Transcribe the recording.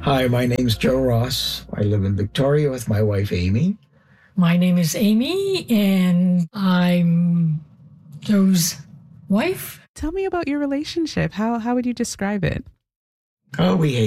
Hi, my name's Joe Ross. I live in Victoria with my wife, Amy. My name is Amy, and I'm Joe's wife. Tell me about your relationship. How would you describe it? Oh, we